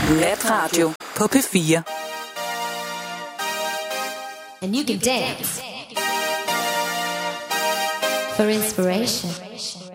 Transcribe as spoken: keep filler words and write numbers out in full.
Natradio på P fire. And you can dance for inspiration.